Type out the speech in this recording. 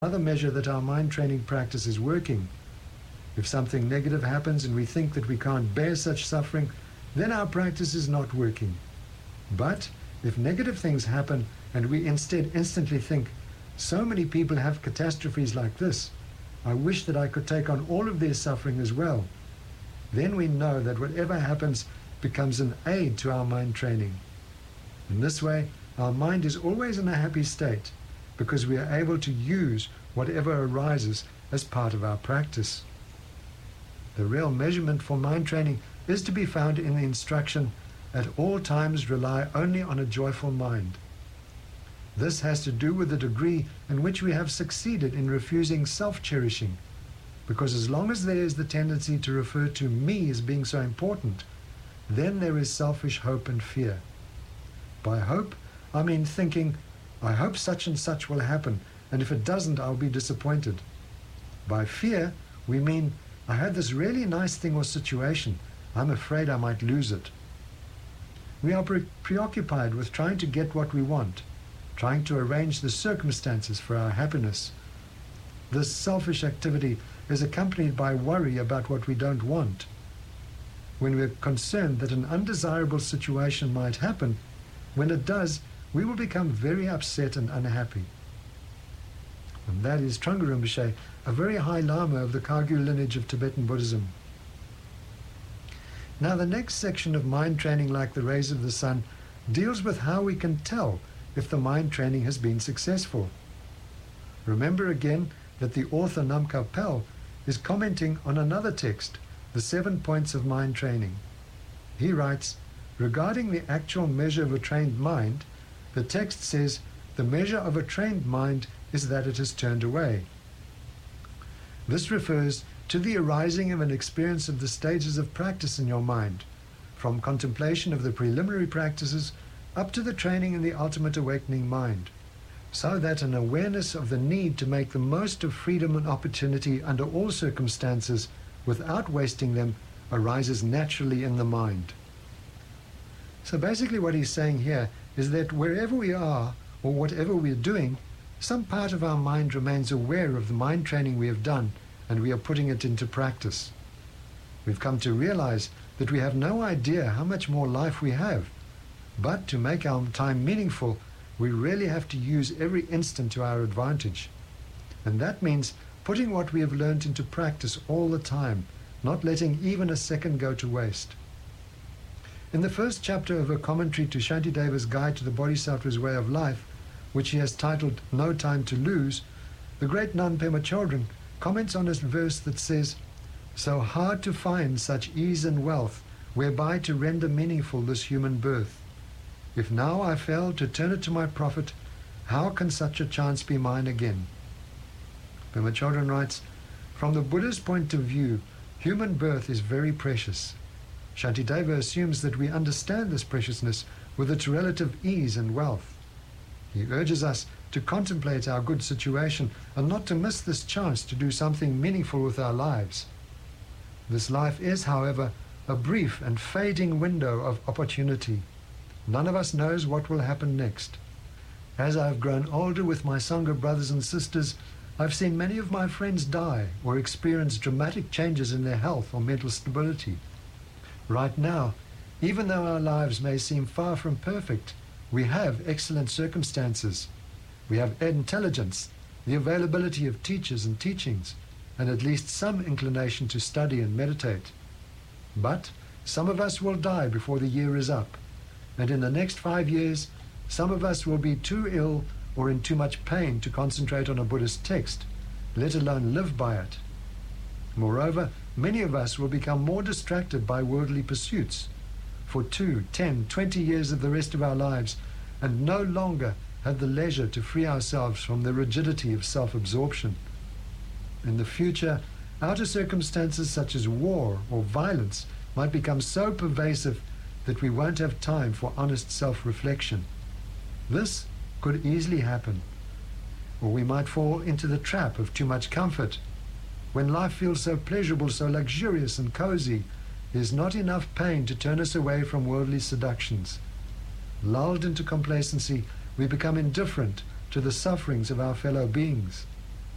another measure that our mind training practice is working. If something negative happens and we think that we can't bear such suffering, then our practice is not working. But if negative things happen and we instead instantly think, so many people have catastrophes like this, I wish that I could take on all of their suffering as well, then we know that whatever happens becomes an aid to our mind training. In this way, our mind is always in a happy state because we are able to use whatever arises as part of our practice. The real measurement for mind training is to be found in the instruction, at all times rely only on a joyful mind. This has to do with the degree in which we have succeeded in refusing self-cherishing, because as long as there is the tendency to refer to me as being so important, then there is selfish hope and fear. By hope, I mean thinking, I hope such and such will happen, and if it doesn't, I'll be disappointed. By fear, we mean, I had this really nice thing or situation, I'm afraid I might lose it. We are preoccupied with trying to get what we want, trying to arrange the circumstances for our happiness. This selfish activity is accompanied by worry about what we don't want. When we're concerned that an undesirable situation might happen, when it does, we will become very upset and unhappy. And that is Trungpa Rinpoche, a very high Lama of the Kagyu lineage of Tibetan Buddhism. Now the next section of mind training like the rays of the sun deals with how we can tell if the mind training has been successful. Remember again that the author Namkha Pel is commenting on another text, the 7 points of mind training. He writes, regarding the actual measure of a trained mind, the text says, the measure of a trained mind is that it has turned away. This refers to the arising of an experience of the stages of practice in your mind, from contemplation of the preliminary practices up to the training in the ultimate awakening mind, so that an awareness of the need to make the most of freedom and opportunity under all circumstances without wasting them arises naturally in the mind. So basically what he's saying here is that wherever we are or whatever we are doing, some part of our mind remains aware of the mind training we have done, and we are putting it into practice. We've come to realize that we have no idea how much more life we have, but to make our time meaningful, we really have to use every instant to our advantage. And that means putting what we have learned into practice all the time, not letting even a second go to waste. In the first chapter of a commentary to Shantideva's Guide to the Bodhisattva's Way of Life, which he has titled No Time to Lose, the great nun Pema Chodron comments on a verse that says, so hard to find such ease and wealth, whereby to render meaningful this human birth. If now I fail to turn it to my profit, how can such a chance be mine again? Pema Chodron writes, from the Buddha's point of view, human birth is very precious. Shantideva assumes that we understand this preciousness with its relative ease and wealth. He urges us to contemplate our good situation and not to miss this chance to do something meaningful with our lives. This life is, however, a brief and fading window of opportunity. None of us knows what will happen next. As I've grown older with my Sangha brothers and sisters, I've seen many of my friends die or experience dramatic changes in their health or mental stability. Right now, even though our lives may seem far from perfect, we have excellent circumstances. We have intelligence, the availability of teachers and teachings, and at least some inclination to study and meditate. But some of us will die before the year is up, and in the next 5 years, some of us will be too ill or in too much pain to concentrate on a Buddhist text, let alone live by it. Moreover, many of us will become more distracted by worldly pursuits for 2, 10, 20 years of the rest of our lives, and no longer have the leisure to free ourselves from the rigidity of self-absorption. In the future, outer circumstances such as war or violence might become so pervasive that we won't have time for honest self-reflection. This could easily happen. Or we might fall into the trap of too much comfort. When life feels so pleasurable, so luxurious and cozy, there's not enough pain to turn us away from worldly seductions. Lulled into complacency, we become indifferent to the sufferings of our fellow beings.